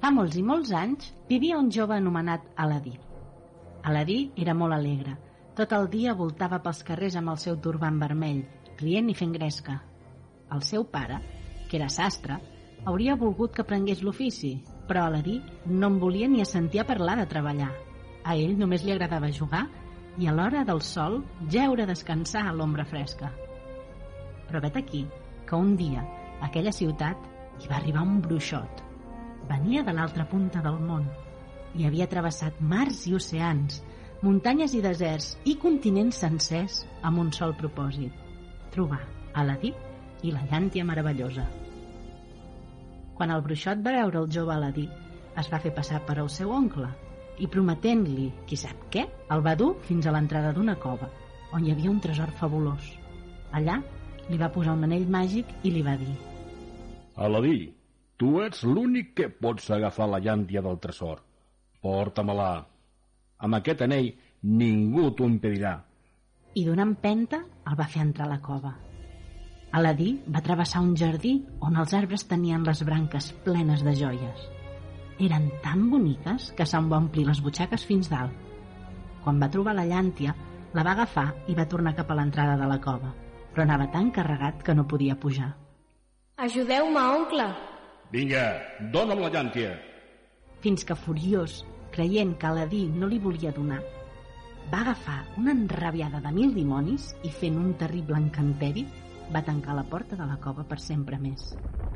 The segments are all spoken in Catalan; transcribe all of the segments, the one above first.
Fa molts i molts anys vivia un jove anomenat Aladí. Aladí era molt alegre. Tot el dia voltava pels carrers amb el seu turbant vermell, rient i fent gresca. El seu pare, que era sastre, hauria volgut que aprengués l'ofici, però Aladí no en volia ni assentir a parlar de treballar. A ell només li agradava jugar i a l'hora del sol jeure a descansar a l'ombra fresca. Però vet aquí que un dia a aquella ciutat hi va arribar un bruixot. Venia de l'altra punta del món i havia travessat mars i oceans, muntanyes i deserts i continents sencers amb un sol propòsit: trobar Aladí i la llàntia meravellosa. Quan el bruixot va veure el jove Aladí, es va fer passar per el seu oncle i, prometent-li qui sap què, el va dur fins a l'entrada d'una cova on hi havia un tresor fabulós. Allà li va posar un anell màgic i li va dir: Aladí, tu ets l'únic que pots agafar la llàntia del tresor. Porta-me-la. Amb aquest anell ningú t'ho impedirà. I d'una empenta el va fer entrar a la cova. Aladí va travessar un jardí on els arbres tenien les branques plenes de joies. Eren tan boniques que se'n va omplir les butxaques fins dalt. Quan va trobar la llàntia, la va agafar i va tornar cap a l'entrada de la cova, però anava tan carregat que no podia pujar. Ajudeu-me, oncle! Vinga, dona'm la llàntia. Fins que, furiós, creient que Aladí no li volia donar, va agafar una enrabiada de 1000 dimonis i, fent un terrible encanteri, va tancar la porta de la cova per sempre més.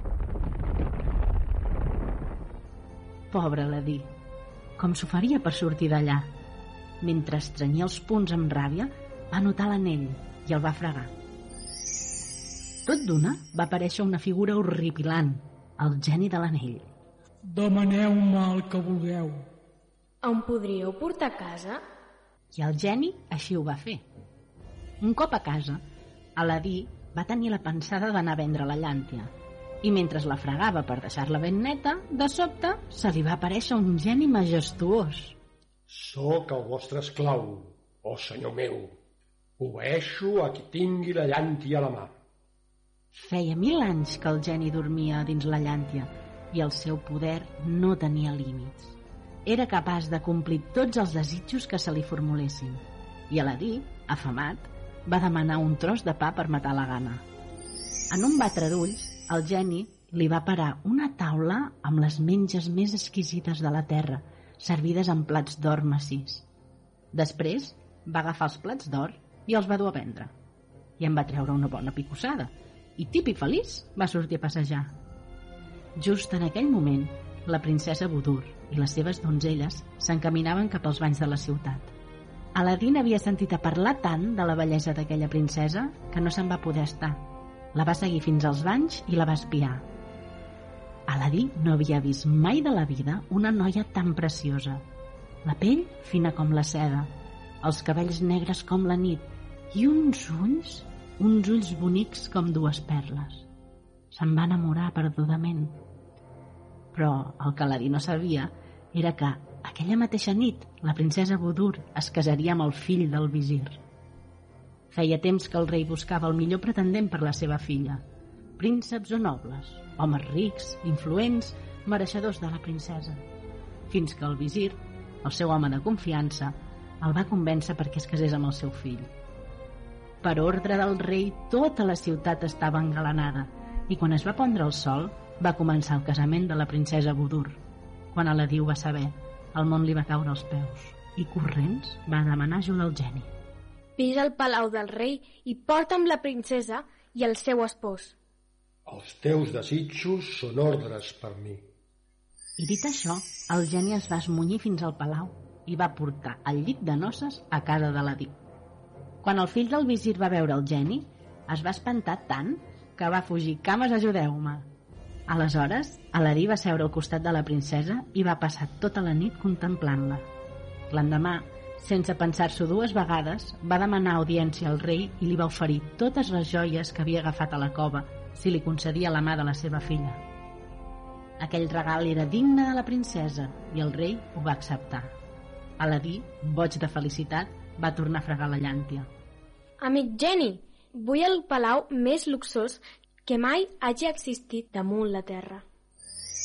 Pobre Aladí, com s'ho faria per sortir d'allà? Mentre estrenyia els punys amb ràbia, va notar l'anell i el va fregar. Tot d'una va aparèixer una figura horripilant, el geni de l'anell. Demaneu-me el que vulgueu. Em podríeu portar a casa? I el geni així ho va fer. Un cop a casa, Aladí va tenir la pensada d'anar a vendre la llàntia, i mentre la fregava per deixar-la ben neta, de sobte se li va aparèixer un geni majestuós. Sóc el vostre esclau, senyor meu. Obeeixo a qui tingui la llàntia a la mà. Feia 1000 anys que el geni dormia dins la llàntia i el seu poder no tenia límits. Era capaç de complir tots els desitjos que se li formulessin, i Aladí, afamat, va demanar un tros de pa per matar la gana. En un batre d'ulls, el geni li va parar una taula amb les menges més exquisites de la terra, servides en plats d'or massís. Després va agafar els plats d'or i els va dur a vendre. I en va treure una bona picossada, i tip i feliç va sortir a passejar. Just en aquell moment, la princesa Budur i les seves donzelles s'encaminaven cap als banys de la ciutat. Aladí havia sentit a parlar tant de la bellesa d'aquella princesa que no se'n va poder estar. La va seguir fins als banys i la va espiar. Aladí no havia vist mai de la vida una noia tan preciosa. La pell fina com la seda, els cabells negres com la nit i uns ulls bonics com dues perles. Se'n va enamorar perdudament. Però el que Aladí no sabia era que aquella mateixa nit la princesa Budur es casaria amb el fill del visir. Feia temps que el rei buscava el millor pretendent per la seva filla. Prínceps o nobles, homes rics, influents, mereixedors de la princesa. Fins que el visir, el seu home de confiança, el va convèncer perquè es casés amb el seu fill. Per ordre del rei, tota la ciutat estava engalanada i quan es va pondre el sol va començar el casament de la princesa Budur. Quan Aladí ho va saber, el món li va caure als peus i corrents va demanar ajuda al geni. Vis al palau del rei i porta'm la princesa i el seu espòs. Els teus desitjos són ordres per mi. I dit això, el geni es va esmunyir fins al palau i va portar el llit de noces a casa d'Aladí. Quan el fill del visir va veure el geni, es va espantar tant que va fugir: cames, ajudeu-me. Aleshores, Aladí va seure al costat de la princesa i va passar tota la nit contemplant-la. L'endemà, sense pensar-s'ho dues vegades, va demanar audiència al rei i li va oferir totes les joies que havia agafat a la cova si li concedia la mà de la seva filla. Aquell regal era digne de la princesa i el rei ho va acceptar. Aladí, boig de felicitat, va tornar a fregar la llàntia. Amic geni, vull el palau més luxós que mai hagi existit damunt la terra.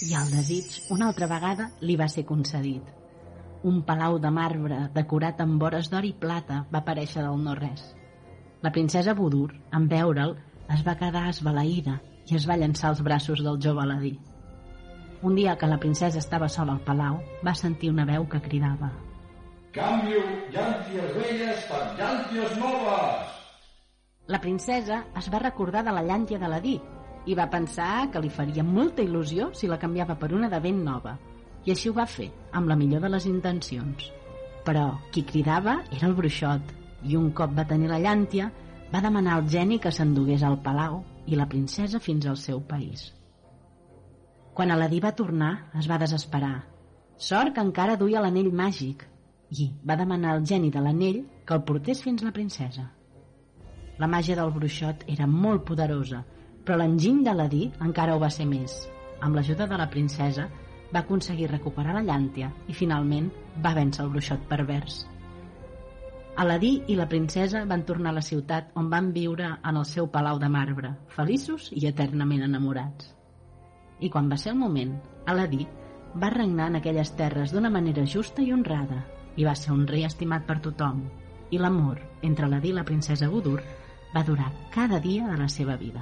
I el desig, una altra vegada, li va ser concedit. Un palau de marbre decorat amb vores d'or i plata va aparèixer del no-res. La princesa Budur, en veure'l, es va quedar esbalaïda i es va llançar als braços del jove Aladí. Un dia que la princesa estava sola al palau, va sentir una veu que cridava: Canvio llànties velles per llànties noves! La princesa es va recordar de la llàntia d'Aladí i va pensar que li faria molta il·lusió si la canviava per una de ben nova, i així ho va fer, amb la millor de les intencions. Però qui cridava era el bruixot, i un cop va tenir la llàntia, va demanar al geni que s'endugués al palau i la princesa fins al seu país. Quan Aladí va tornar, es va desesperar. Sort que encara duia l'anell màgic, i va demanar al geni de l'anell que el portés fins la princesa. La màgia del bruixot era molt poderosa, però l'enginy d'Aladí encara ho va ser més. Amb l'ajuda de la princesa, va aconseguir recuperar la llàntia i finalment va vèncer el bruixot pervers. Aladí i la princesa van tornar a la ciutat on van viure en el seu palau de marbre, feliços i eternament enamorats. I quan va ser el moment, Aladí va regnar en aquelles terres d'una manera justa i honrada i va ser un rei estimat per tothom, i l'amor entre Aladí i la princesa Budur va durar cada dia de la seva vida.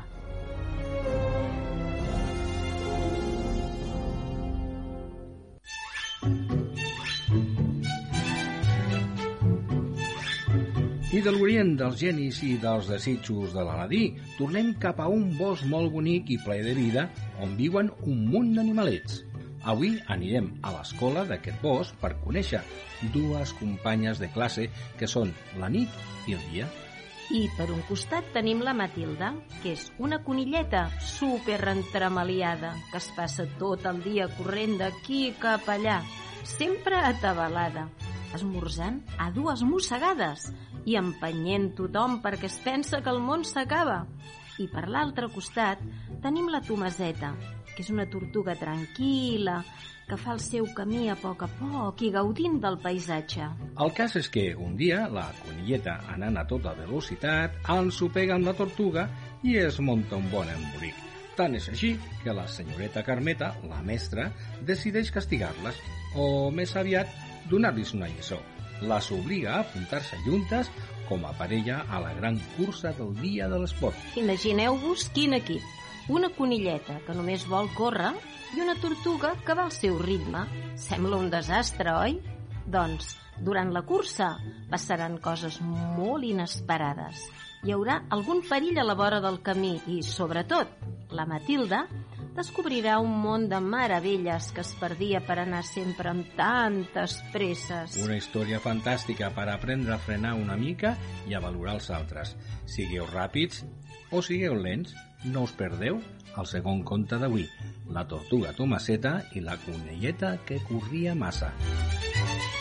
I de l'orient dels genis i dels desitjos de l'Aladí, tornem cap a un bosc molt bonic i ple de vida on viuen un munt d'animalets. Avui anirem a l'escola d'aquest bosc per conèixer dues companyes de classe que són la nit i el dia. I per un costat tenim la Matilda, que és una conilleta superentremaliada, que es passa tot el dia corrent d'aquí cap allà, sempre atabalada, esmorzant a dues mossegades i empenyent tothom perquè es pensa que el món s'acaba. I per l'altre costat tenim la Tomaseta, que és una tortuga tranquil·la, que fa el seu camí a poc i gaudint del paisatge. El cas és que un dia la conilleta, anant a tota velocitat, ensopega amb la tortuga i es munta un bon embolic. Tant és així que la senyoreta Carmeta, la mestra, decideix castigar-les, o més aviat donar-los una lliçó. Les obliga a apuntar-se juntes com a parella a la gran cursa del dia de l'esport. Imagineu-vos quin equip. Una conilleta que només vol córrer i una tortuga que va al seu ritme. Sembla un desastre, oi? Doncs, durant la cursa passaran coses molt inesperades. Hi haurà algun perill a la vora del camí i, sobretot, la Matilda descobrirà un món de meravelles que es perdia per anar sempre amb tantes presses. Una història fantàstica per aprendre a frenar una mica i a valorar els altres. Sigueu ràpids o sigueu lents, no us perdeu el segon conte d'avui, la tortuga Tomaseta i la conilleta que corria massa.